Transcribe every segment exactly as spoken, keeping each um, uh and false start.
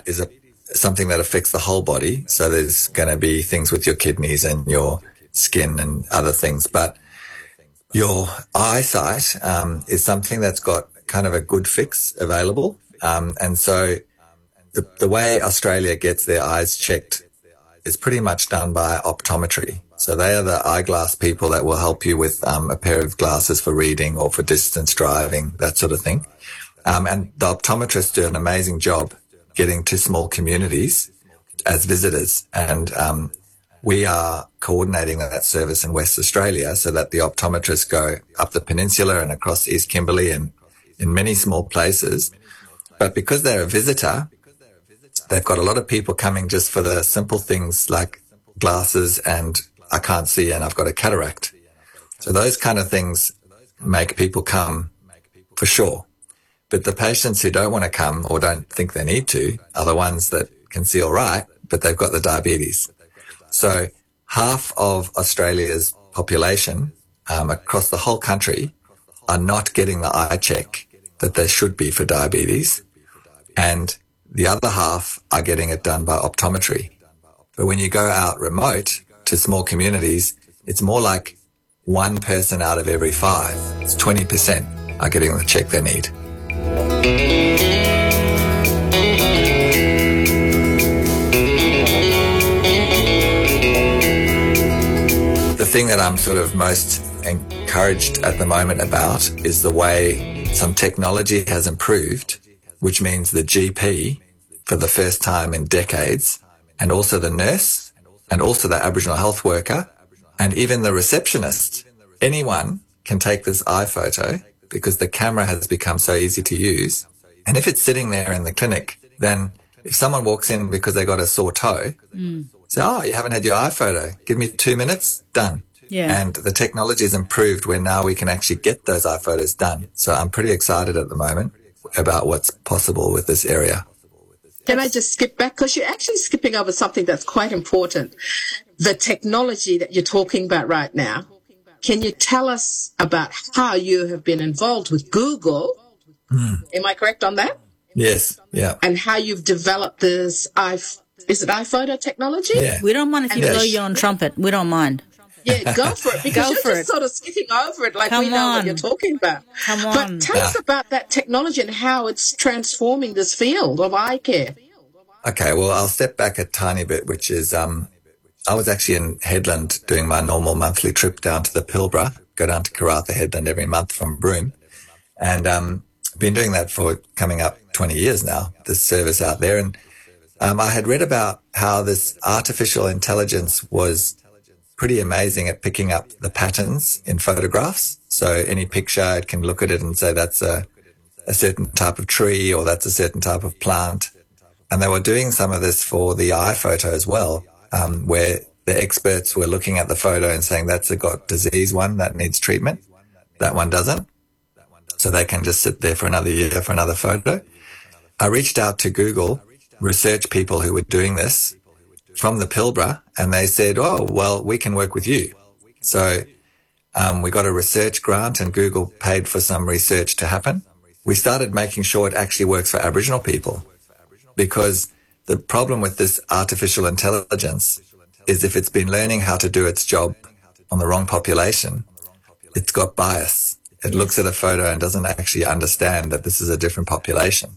is a something that affects the whole body. So there's going to be things with your kidneys and your skin and other things. But your eyesight um, is something that's got kind of a good fix available. Um, and so the, the way Australia gets their eyes checked is pretty much done by optometry. So they are the eyeglass people that will help you with um, a pair of glasses for reading or for distance driving, that sort of thing. Um, and the optometrists do an amazing job getting to small communities as visitors. And um, we are coordinating that service in West Australia so that the optometrists go up the peninsula and across East Kimberley and in many small places. But because they're a visitor, they've got a lot of people coming just for the simple things like glasses and I can't see and I've got a cataract. So those kind of things make people come for sure. But the patients who don't want to come or don't think they need to are the ones that can see all right, but they've got the diabetes. So half of Australia's population um, across the whole country are not getting the eye check that they should be for diabetes. And the other half are getting it done by optometry. But when you go out remote to small communities, it's more like one person out of every five. It's twenty percent are getting the check they need. The thing that I'm sort of most encouraged at the moment about is the way some technology has improved, which means the G P for the first time in decades, and also the nurse, and also the Aboriginal health worker, and even the receptionist. Anyone can take this eye photo because the camera has become so easy to use. And if it's sitting there in the clinic, then if someone walks in because they got a sore toe, mm. say, oh, you haven't had your eye photo. Give me two minutes, done. Yeah. And the technology has improved where now we can actually get those eye photos done. So I'm pretty excited at the moment about what's possible with this area. Can I just skip back? Because you're actually skipping over something that's quite important. The technology that you're talking about right now. Can you tell us about how you have been involved with Google? Mm. Am I correct on that? Yes, yeah. And how you've developed this, I, is it iPhoto technology? Yeah. We don't mind if you yes. blow your own trumpet. We don't mind. Yeah, go for it. Because go you're for just it. sort of skipping over it like Come we know on. what you're talking about. Come on. But tell us about that technology and how it's transforming this field of eye care. Okay, well, I'll step back a tiny bit, which is um, I was actually in Headland doing my normal monthly trip down to the Pilbara, go down to Karratha Headland every month from Broome. And um, been doing that for coming up twenty years now, this service out there. And um, I had read about how this artificial intelligence was pretty amazing at picking up the patterns in photographs. So any picture, it can look at it and say that's a, a certain type of tree or that's a certain type of plant. And they were doing some of this for the eye photo as well, um, where the experts were looking at the photo and saying that's a got disease one that needs treatment. That one doesn't. So they can just sit there for another year for another photo. I reached out to Google research people who were doing this from the Pilbara, and they said, oh, well, we can work with you. So um, we got a research grant and Google paid for some research to happen. We started making sure it actually works for Aboriginal people, because the problem with this artificial intelligence is if it's been learning how to do its job on the wrong population, it's got bias. It looks at a photo and doesn't actually understand that this is a different population.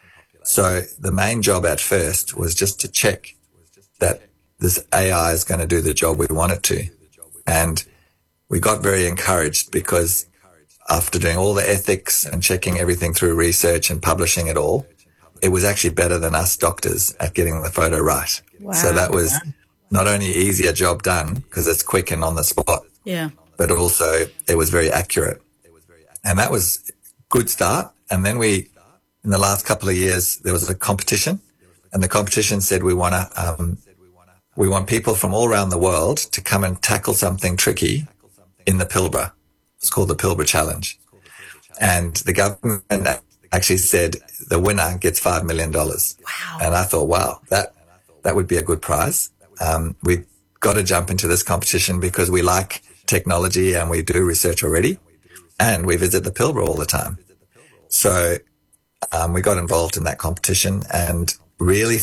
So the main job at first was just to check that this A I is going to do the job we want it to. And we got very encouraged because after doing all the ethics and checking everything through research and publishing it all, it was actually better than us doctors at getting the photo right. Wow. So that was not only easier job done because it's quick and on the spot, yeah, but also it was very accurate. And that was a good start. And then we, in the last couple of years, there was a competition, and the competition said we want to, um, we want people from all around the world to come and tackle something tricky in the Pilbara. It's called the Pilbara Challenge. And the government actually said the winner gets five million dollars. Wow. And I thought, wow, that, that would be a good prize. Um, we've got to jump into this competition because we like technology and we do research already. And we visit the Pilbara all the time. So um, we got involved in that competition and really